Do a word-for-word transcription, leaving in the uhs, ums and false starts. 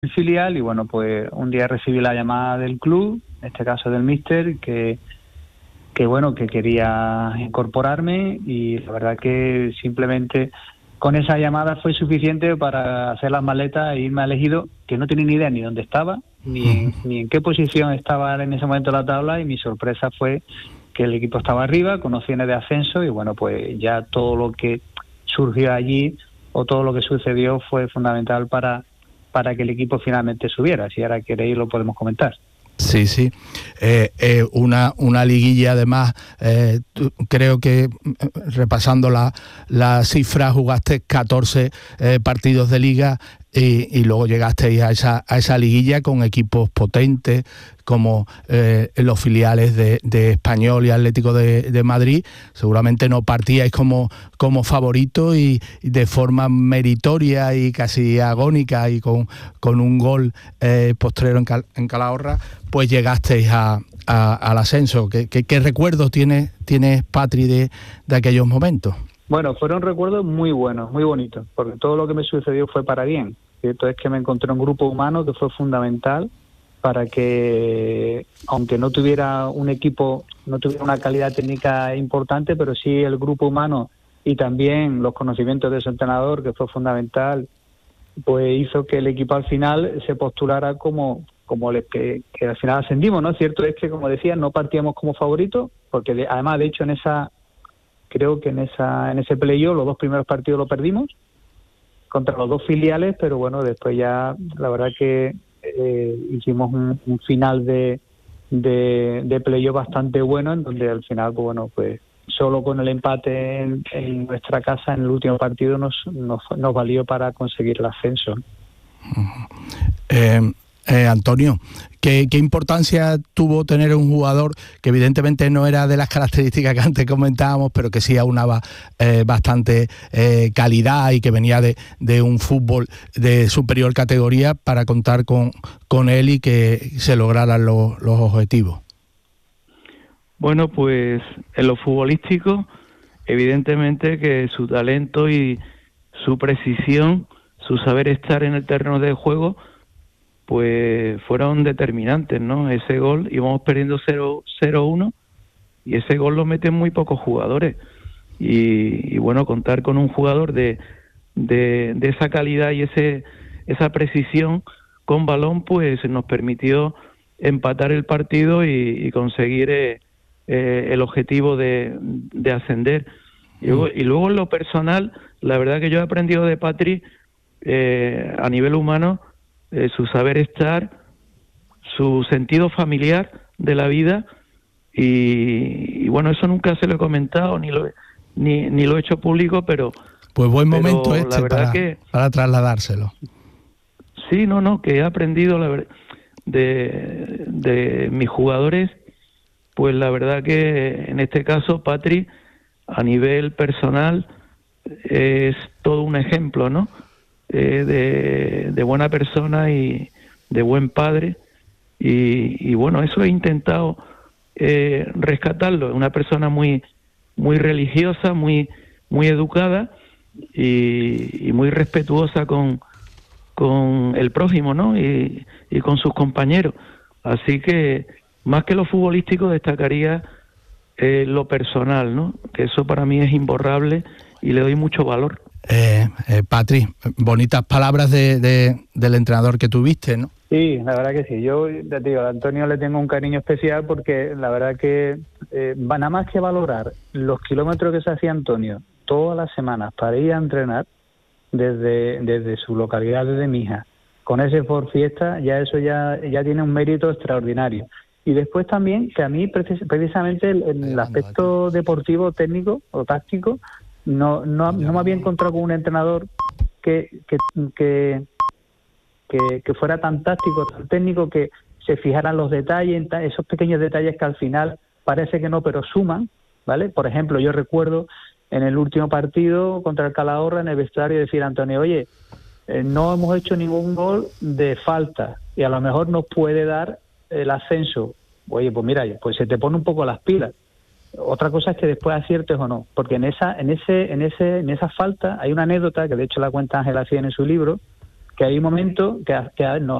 filial y bueno, pues un día recibí la llamada del club, en este caso del míster, que que bueno, que quería incorporarme y la verdad que simplemente con esa llamada fue suficiente para hacer las maletas e irme a Elegido, que no tenía ni idea ni dónde estaba, ni en, ni en qué posición estaba en ese momento la tabla, y mi sorpresa fue que el equipo estaba arriba, con opciones de ascenso, y bueno, pues ya todo lo que surgió allí o todo lo que sucedió fue fundamental para, para que el equipo finalmente subiera. Si ahora queréis lo podemos comentar. Sí, sí. Eh, eh, una, una liguilla, además, eh, tú, creo que repasando la, la cifra, jugaste catorce eh, partidos de liga y, y luego llegasteis a esa, a esa liguilla con equipos potentes como eh, los filiales de, de Español y Atlético de, de Madrid. Seguramente no partíais como, como favorito y, y de forma meritoria y casi agónica y con, con un gol eh, postrero en, Cal, en Calahorra, pues llegasteis a, a, al ascenso. ¿Qué, qué, qué recuerdos tienes, tienes Patri, de, de aquellos momentos? Bueno, fueron recuerdos muy buenos, muy bonitos, porque todo lo que me sucedió fue para bien. Cierto es que me encontré un grupo humano que fue fundamental para que, aunque no tuviera un equipo, no tuviera una calidad técnica importante, pero sí el grupo humano y también los conocimientos de su entrenador, que fue fundamental, pues hizo que el equipo al final se postulara como como el que, que al final ascendimos, ¿no? Cierto es que, como decía, no partíamos como favoritos, porque de, además, de hecho, en esa creo que en esa en ese playoff los dos primeros partidos lo perdimos contra los dos filiales, pero bueno, después ya la verdad que eh, hicimos un, un final de, de, de playoff bastante bueno, en donde al final, pues bueno, pues solo con el empate en, en nuestra casa en el último partido nos, nos, nos valió para conseguir el ascenso. Uh-huh. Eh... Eh, Antonio, ¿qué, ¿qué importancia tuvo tener un jugador que evidentemente no era de las características que antes comentábamos, pero que sí aunaba eh, bastante eh, calidad y que venía de, de un fútbol de superior categoría, para contar con, con él y que se lograran lo, los objetivos? Bueno, pues en lo futbolístico, evidentemente que su talento y su precisión, su saber estar en el terreno de juego, pues fueron determinantes, ¿no? Ese gol, íbamos perdiendo cero uno y ese gol lo meten muy pocos jugadores. Y, y bueno, contar con un jugador de, de, de esa calidad y ese esa precisión con balón, pues nos permitió empatar el partido y, y conseguir eh, eh, el objetivo de, de ascender. Y luego, y luego en lo personal, la verdad que yo he aprendido de Patri eh, a nivel humano, Eh, su saber estar, su sentido familiar de la vida y, y bueno, eso nunca se lo he comentado ni lo ni, ni lo he hecho público, pero pues buen momento pero este la verdad para, que, para trasladárselo. Sí, no, no, que he aprendido la verdad de, de mis jugadores, pues la verdad que en este caso Patri a nivel personal es todo un ejemplo, ¿no? Eh, de, de buena persona y de buen padre y, y bueno, eso he intentado eh, rescatarlo. Una persona muy muy religiosa, muy muy educada y, y muy respetuosa con con el prójimo, ¿no? Y, y con sus compañeros. Así que más que lo futbolístico destacaría eh, lo personal, ¿no? Que eso para mí es imborrable y le doy mucho valor. Eh, eh, Patri, bonitas palabras de, de, del entrenador que tuviste, ¿no? Sí, la verdad que sí. Yo, te digo, a Antonio le tengo un cariño especial porque la verdad que eh, nada más que valorar los kilómetros que se hacía Antonio todas las semanas para ir a entrenar desde, desde su localidad, desde Mija, con ese Ford Fiesta, ya eso ya, ya tiene un mérito extraordinario. Y después también que a mí precis- precisamente el, el aspecto deportivo, técnico o táctico, no no, no me había encontrado con un entrenador que que, que que que fuera tan táctico, tan técnico, que se fijaran los detalles, esos pequeños detalles que al final parece que no, pero suman, ¿vale? Por ejemplo, yo recuerdo en el último partido contra el Calahorra en el vestuario decir a Antonio, oye, eh, no hemos hecho ningún gol de falta y a lo mejor nos puede dar el ascenso. Oye, pues mira, pues se te pone un poco las pilas. Otra cosa es que después aciertes o no, porque en esa en ese en ese en esa falta hay una anécdota que de hecho la cuenta Ángel Acien en su libro, que hay momentos que, que nos